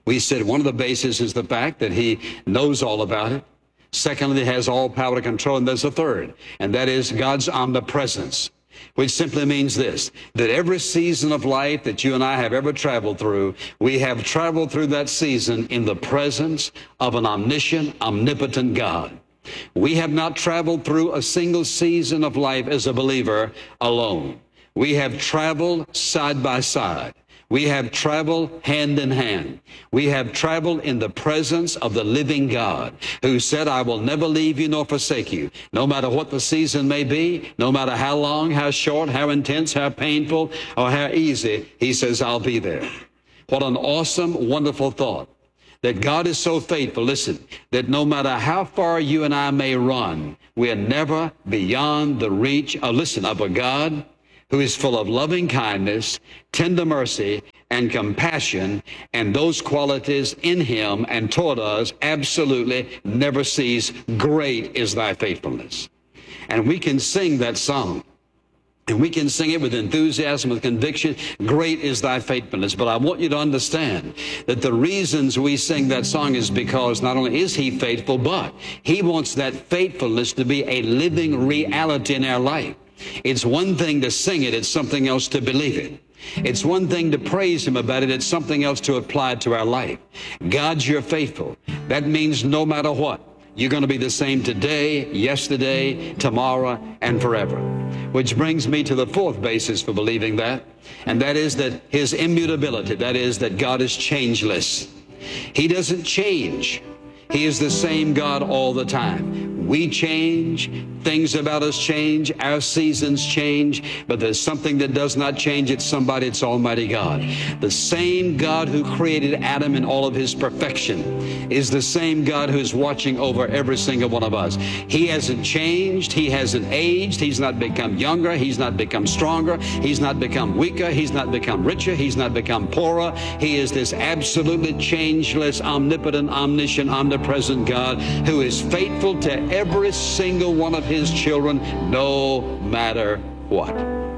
We said one of the bases is the fact that he knows all about it. Secondly, he has all power to control. And there's a third, and that is God's omnipresence, which simply means this, that every season of life that you and I have ever traveled through, we have traveled through that season in the presence of an omniscient, omnipotent God. We have not traveled through a single season of life as a believer alone. We have traveled side by side. We have traveled hand in hand. We have traveled in the presence of the living God, who said, I will never leave you nor forsake you. No matter what the season may be, no matter how long, how short, how intense, how painful, or how easy, he says, I'll be there. What an awesome, wonderful thought. That God is so faithful, listen, that no matter how far you and I may run, we are never beyond the reach, of, listen, of a God who is full of loving kindness, tender mercy, and compassion, and those qualities in him and toward us absolutely never cease. Great is thy faithfulness. And we can sing that song. And we can sing it with enthusiasm, with conviction. Great is thy faithfulness. But I want you to understand that the reasons we sing that song is because not only is he faithful, but he wants that faithfulness to be a living reality in our life. It's one thing to sing it, it's something else to believe it. It's one thing to praise him about it, it's something else to apply it to our life. God, you're faithful. That means no matter what, you're going to be the same today, yesterday, tomorrow, and forever. Which brings me to the fourth basis for believing that, and that is that his immutability, that is that God is changeless. He doesn't change. He is the same God all the time. We change, things about us change, our seasons change, but there's something that does not change. It's somebody, it's Almighty God. The same God who created Adam in all of his perfection is the same God who's watching over every single one of us. He hasn't changed. He hasn't aged. He's not become younger. He's not become stronger. He's not become weaker. He's not become richer. He's not become poorer. He is this absolutely changeless, omnipotent, omniscient, omnipresent God who is faithful to every single one of his children, no matter what.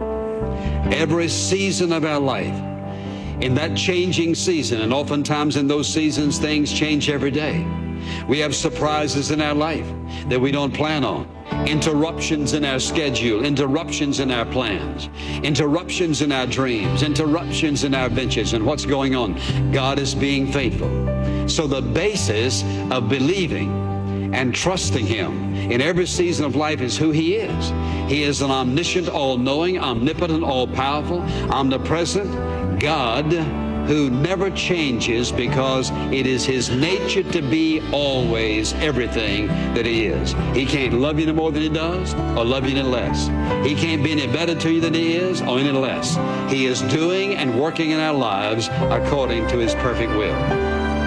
Every season of our life, in that changing season, and oftentimes in those seasons, things change every day. We have surprises in our life that we don't plan on. Interruptions in our schedule, interruptions in our plans, interruptions in our dreams, interruptions in our ventures and what's going on. God is being faithful. So the basis of believing and trusting him in every season of life is who he is. He is an omniscient, all-knowing, omnipotent, all-powerful, omnipresent God who never changes because it is his nature to be always everything that he is. He can't love you any more than he does or love you any less. He can't be any better to you than he is or any less. He is doing and working in our lives according to his perfect will.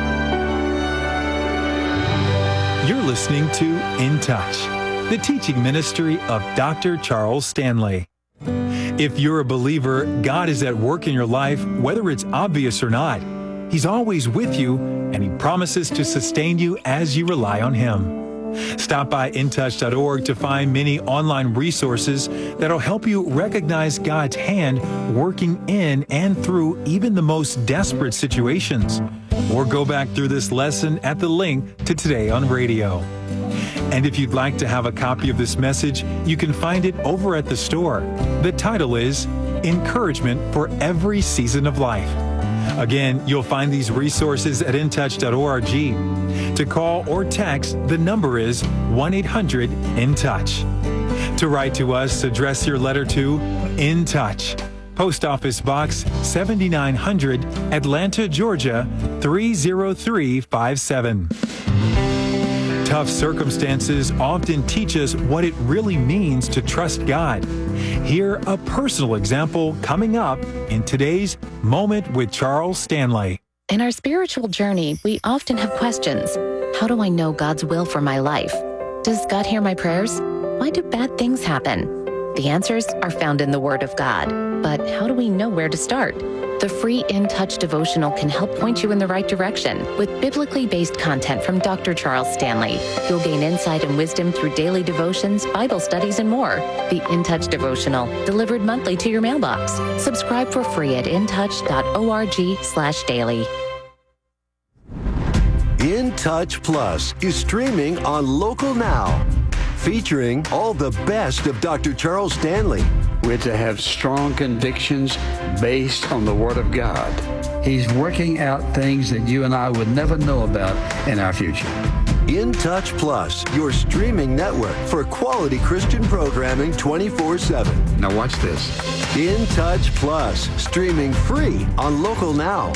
You're listening to In Touch, the teaching ministry of Doctor Charles Stanley. If you're a believer, God is at work in your life, whether it's obvious or not. He's always with you, and he promises to sustain you as you rely on him. Stop by in touch dot org to find many online resources that'll help you recognize God's hand working in and through even the most desperate situations. Or go back through this lesson at the link to Today on Radio. And if you'd like to have a copy of this message, you can find it over at the store. The title is Encouragement for Every Season of Life. Again, you'll find these resources at in touch dot org. To call or text, the number is one eight hundred in touch. To write to us, address your letter to In Touch, Post Office Box seventy-nine hundred, Atlanta, Georgia three zero three five seven. Tough circumstances often teach us what it really means to trust God. Hear a personal example coming up in today's Moment with Charles Stanley. In our spiritual journey, we often have questions. How do I know God's will for my life? Does God hear my prayers? Why do bad things happen? The answers are found in the Word of God. But how do we know where to start? The free In Touch devotional can help point you in the right direction. With biblically based content from Doctor Charles Stanley, you'll gain insight and wisdom through daily devotions, Bible studies, and more. The In Touch devotional, delivered monthly to your mailbox. Subscribe for free at in touch dot org slash daily. In Touch Plus is streaming on Local Now, featuring all the best of Doctor Charles Stanley. We're to have strong convictions based on the Word of God. He's working out things that you and I would never know about in our future. In Touch Plus, your streaming network for quality Christian programming twenty-four seven. Now watch this. In Touch Plus, streaming free on Local Now.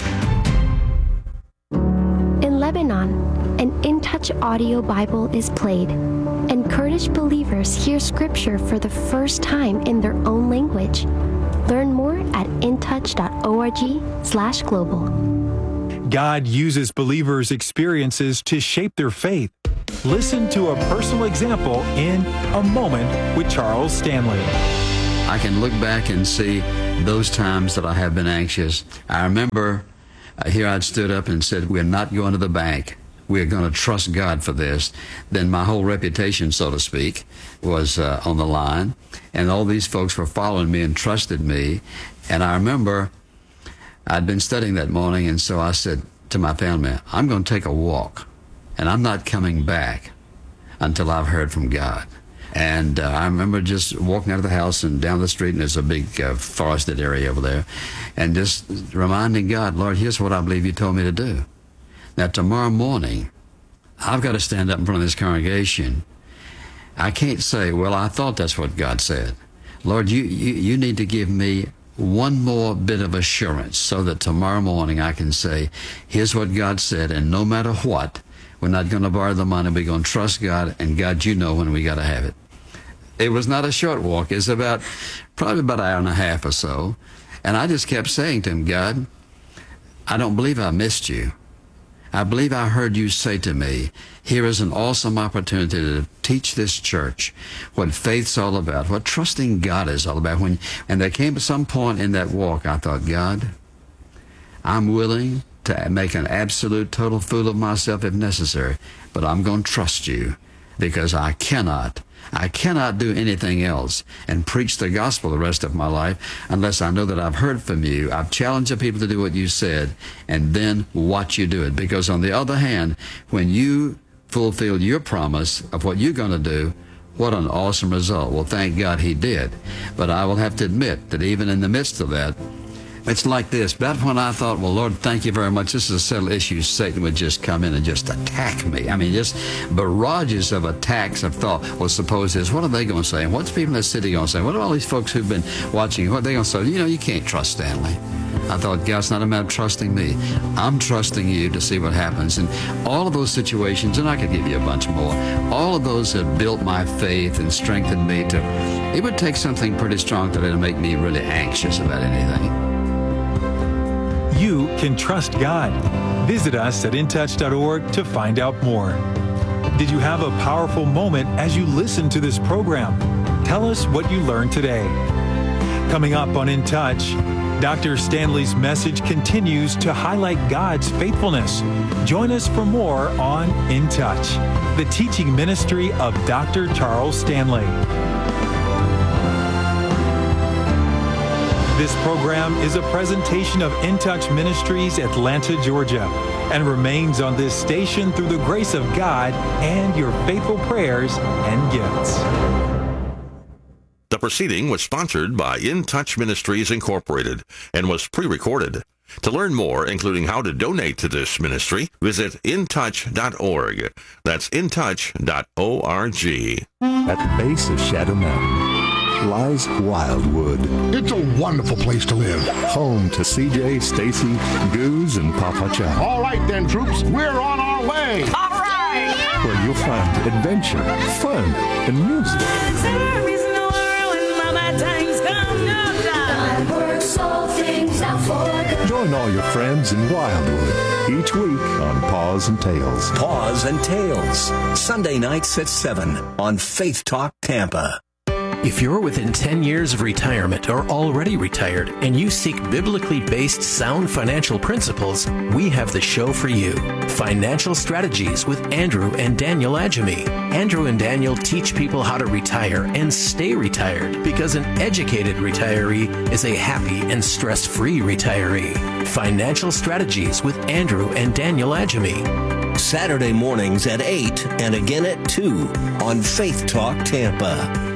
In Lebanon, an In Touch audio Bible is played, and Kurdish believers hear scripture for the first time in their own language. Learn more at intouch.org slash global. God uses believers' experiences to shape their faith. Listen to a personal example in A Moment with Charles Stanley. I can look back and see those times that I have been anxious. I remember uh, here I'd stood up and said, we're not going to the bank. We're going to trust God for this. Then my whole reputation, so to speak, was uh, on the line. And all these folks were following me and trusted me. And I remember I'd been studying that morning, and so I said to my family, I'm going to take a walk, and I'm not coming back until I've heard from God. And uh, I remember just walking out of the house and down the street, and there's a big uh, forested area over there, and just reminding God, Lord, here's what I believe you told me to do. Now, tomorrow morning, I've got to stand up in front of this congregation. I can't say, well, I thought that's what God said. Lord, you, you, you need to give me one more bit of assurance so that tomorrow morning I can say, here's what God said, and no matter what, we're not going to borrow the money. We're going to trust God, and God, you know when we got to have it. It was not a short walk. It's about probably about an hour and a half or so. And I just kept saying to him, God, I don't believe I missed you. I believe I heard you say to me, here is an awesome opportunity to teach this church what faith's all about, what trusting God is all about. When, and there came some point in that walk, I thought, God, I'm willing to make an absolute total fool of myself if necessary, but I'm going to trust you because I cannot I cannot do anything else and preach the gospel the rest of my life unless I know that I've heard from you. I've challenged the people to do what you said and then watch you do it. Because on the other hand, when you fulfill your promise of what you're going to do, what an awesome result. Well, thank God he did. But I will have to admit that even in the midst of that, it's like this. About when I thought, well, Lord, thank you very much. This is a settled issue. Satan would just come in and just attack me. I mean, just barrages of attacks of thought. Well, suppose this. What are they going to say? And what's people in the city going to say? What are all these folks who've been watching? What are they going to say? You know, you can't trust Stanley. I thought, God, it's not a matter of trusting me. I'm trusting you to see what happens. And all of those situations, and I could give you a bunch more, all of those have built my faith and strengthened me to, it would take something pretty strong today to make me really anxious about anything. You can trust God. Visit us at in touch dot org to find out more. Did you have a powerful moment as you listened to this program? Tell us what you learned today. Coming up on In Touch, Doctor Stanley's message continues to highlight God's faithfulness. Join us for more on In Touch, the teaching ministry of Doctor Charles Stanley. This program is a presentation of In Touch Ministries, Atlanta, Georgia, and remains on this station through the grace of God and your faithful prayers and gifts. The proceeding was sponsored by In Touch Ministries Incorporated and was pre-recorded. To learn more, including how to donate to this ministry, visit in touch dot org. That's in touch dot org. At the base of Shadow Mountain lies Wildwood. It's a wonderful place to live. Home to C J, Stacy, Goose, and Papa Chow. All right then, troops, we're on our way. All right! Where you'll find adventure, fun, and music. There is no world when my bad times come, no time. God works all things out for good. Join all your friends in Wildwood each week on Paws and Tales. Paws and Tales, Sunday nights at seven on Faith Talk Tampa. If you're within ten years of retirement or already retired and you seek biblically based sound financial principles, we have the show for you. Financial Strategies with Andrew and Daniel Adjemi. Andrew and Daniel teach people how to retire and stay retired because an educated retiree is a happy and stress-free retiree. Financial Strategies with Andrew and Daniel Adjemi. Saturday mornings at eight and again at two on Faith Talk Tampa.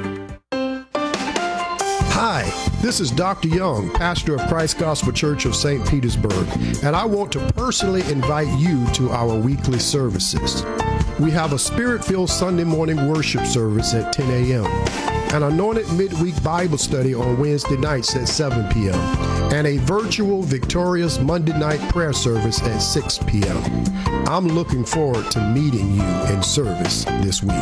Hi, this is Doctor Young, pastor of Christ Gospel Church of Saint Petersburg, and I want to personally invite you to our weekly services. We have a Spirit-filled Sunday morning worship service at ten a.m., an anointed midweek Bible study on Wednesday nights at seven p.m., and a virtual victorious Monday night prayer service at six p.m. I'm looking forward to meeting you in service this week.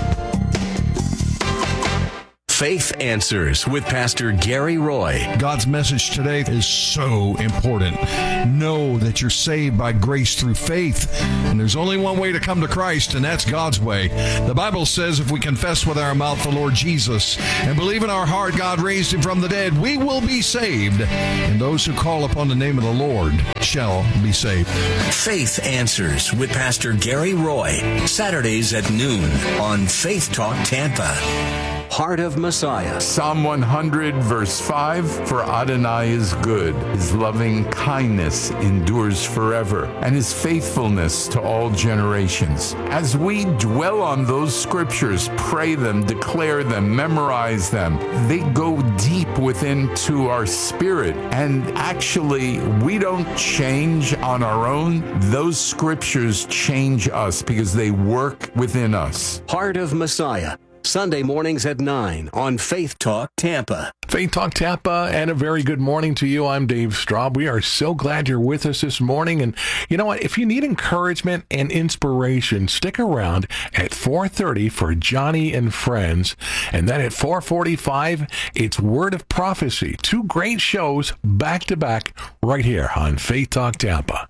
Faith Answers with Pastor Gary Roy. God's message today is so important. Know that you're saved by grace through faith, and there's only one way to come to Christ, and that's God's way. The Bible says if we confess with our mouth the Lord Jesus and believe in our heart God raised him from the dead, we will be saved, and those who call upon the name of the Lord shall be saved. Faith Answers with Pastor Gary Roy, Saturdays at noon on Faith Talk Tampa. Heart of Messiah. Psalm one hundred, verse five, for Adonai is good. His loving kindness endures forever, and his faithfulness to all generations. As we dwell on those scriptures, pray them, declare them, memorize them, they go deep within to our spirit. And actually, we don't change on our own. Those scriptures change us because they work within us. Heart of Messiah. Sunday mornings at nine on Faith Talk Tampa. Faith Talk Tampa, and a very good morning to you. I'm Dave Straub. We are so glad you're with us this morning. And you know what? If you need encouragement and inspiration, stick around at four thirty for Johnny and Friends. And then at four forty-five, it's Word of Prophecy. Two great shows back to back right here on Faith Talk Tampa.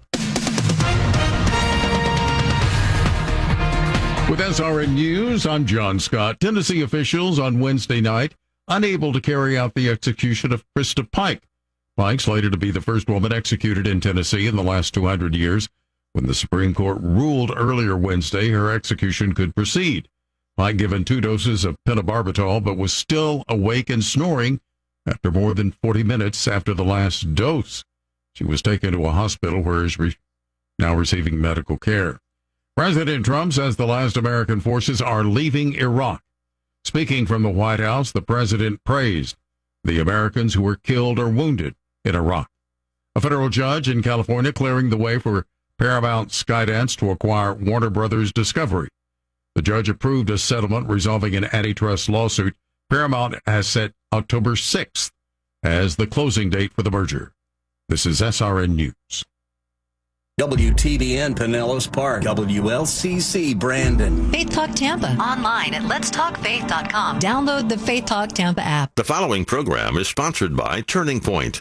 With S R N News, I'm John Scott. Tennessee officials on Wednesday night unable to carry out the execution of Krista Pike. Pike, slated to be the first woman executed in Tennessee in the last two hundred years, when the Supreme Court ruled earlier Wednesday her execution could proceed. Pike given two doses of pentobarbital, but was still awake and snoring after more than forty minutes after the last dose. She was taken to a hospital where is re- now receiving medical care. President Trump says the last American forces are leaving Iraq. Speaking from the White House, the president praised the Americans who were killed or wounded in Iraq. A federal judge in California clearing the way for Paramount Skydance to acquire Warner Brothers Discovery. The judge approved a settlement resolving an antitrust lawsuit. Paramount has set October sixth as the closing date for the merger. This is S R N News. W T B N Pinellas Park, W L C C Brandon. Faith Talk Tampa. Online at lets talk faith dot com. Download the Faith Talk Tampa app. The following program is sponsored by Turning Point.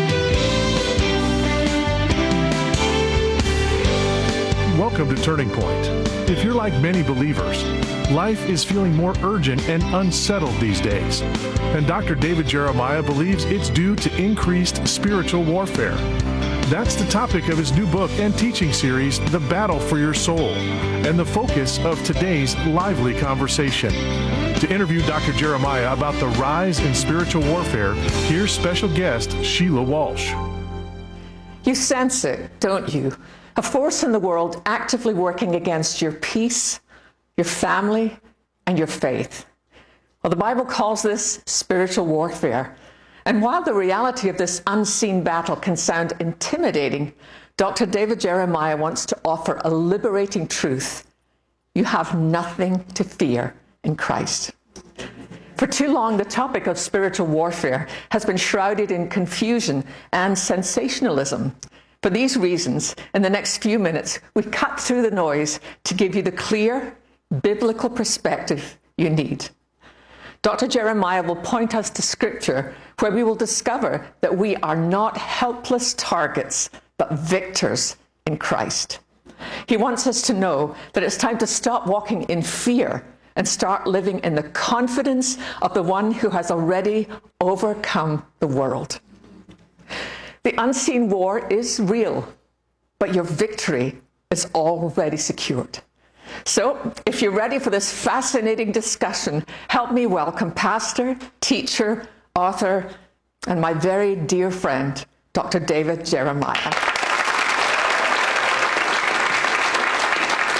Welcome to Turning Point. If you're like many believers, life is feeling more urgent and unsettled these days. And Doctor David Jeremiah believes it's due to increased spiritual warfare. That's the topic of his new book and teaching series, The Battle for Your Soul, and the focus of today's lively conversation. To interview Doctor Jeremiah about the rise in spiritual warfare, here's special guest Sheila Walsh. You sense it, don't you? A force in the world actively working against your peace, your family, and your faith. Well, the Bible calls this spiritual warfare. And while the reality of this unseen battle can sound intimidating, Doctor David Jeremiah wants to offer a liberating truth. You have nothing to fear in Christ. For too long, the topic of spiritual warfare has been shrouded in confusion and sensationalism. For these reasons, in the next few minutes, we cut through the noise to give you the clear, biblical perspective you need. Doctor Jeremiah will point us to Scripture, where we will discover that we are not helpless targets, but victors in Christ. He wants us to know that it's time to stop walking in fear and start living in the confidence of the one who has already overcome the world. The unseen war is real, but your victory is already secured. So, if you're ready for this fascinating discussion, help me welcome pastor, teacher, author, and my very dear friend, Doctor David Jeremiah.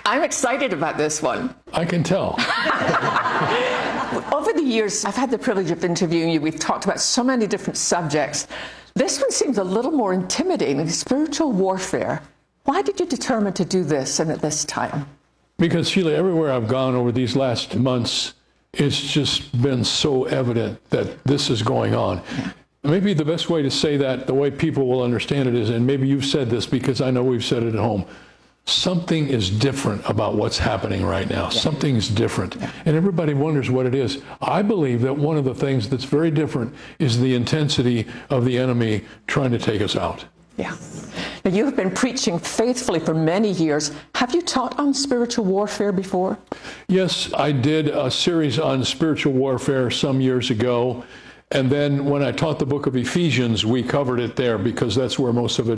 I'm excited about this one. I can tell. Over the years, I've had the privilege of interviewing you. We've talked about so many different subjects. This one seems a little more intimidating, spiritual warfare. Why did you determine to do this and at this time? Because, Sheila, everywhere I've gone over these last months, it's just been so evident that this is going on. Yeah. Maybe the best way to say that, the way people will understand it is, and maybe you've said this because I know we've said it at home, something is different about what's happening right now. Yeah. Something's different. Yeah. And everybody wonders what it is. I believe that one of the things that's very different is the intensity of the enemy trying to take us out. Yeah. Now, you have been preaching faithfully for many years. Have you taught on spiritual warfare before? Yes, I did a series on spiritual warfare some years ago. And then when I taught the book of Ephesians, we covered it there because that's where most of it